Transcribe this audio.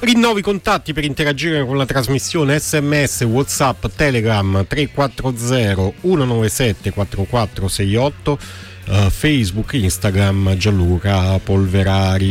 Rinnovo i contatti per interagire con la trasmissione: SMS, WhatsApp, Telegram 340 197 4468, Facebook, Instagram Gianluca Polverari.